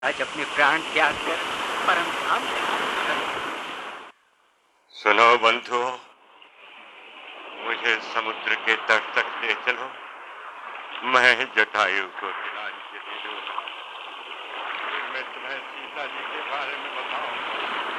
आज अपने प्राण त्याग कर परम धाम में। सुनो बंधु, मुझे समुद्र के तट तक ले चलो। मैं जटायु को तिलांजलि दूंगा। फिर मैं तुम्हें सीता जी के बारे में बताऊंगा।